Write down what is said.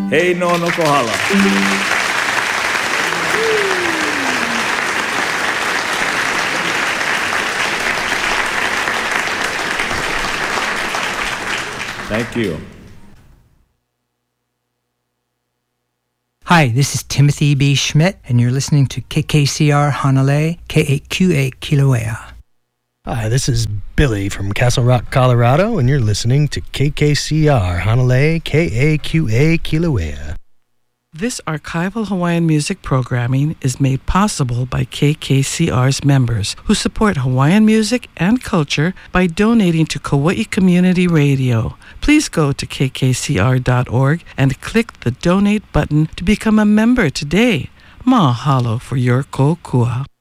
Hei no no kohala. Thank you. Hi, this is Timothy B. Schmidt, and you're listening to KKCR Hanalei, KAQA Kilauea. Hi, this is Billy from Castle Rock, Colorado, and you're listening to KKCR Hanalei, KAQA Kilauea. This archival Hawaiian music programming is made possible by KKCR's members who support Hawaiian music and culture by donating to Kauai Community Radio. Please go to kkcr.org and click the donate button to become a member today. Mahalo for your kokua.